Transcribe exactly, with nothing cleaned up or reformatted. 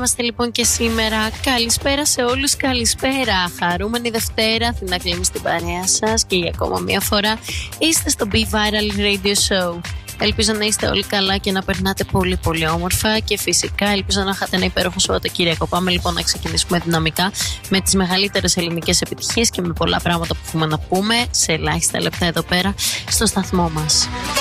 είμαστε λοιπόν και σήμερα. Καλησπέρα σε όλους, καλησπέρα. Χαρούμενη Δευτέρα, Αθηνά Κλίμη στην παρέα σας και για ακόμα μία φορά είστε στο Be Viral Radio Show. Ελπίζω να είστε όλοι καλά και να περνάτε πολύ πολύ όμορφα και φυσικά ελπίζω να είχατε ένα υπέροχο Σαββατοκύριακο. Πάμε λοιπόν να ξεκινήσουμε δυναμικά με τις μεγαλύτερες ελληνικές επιτυχίες και με πολλά πράγματα που έχουμε να πούμε σε ελάχιστα λεπτά εδώ πέρα στο σταθμό μας.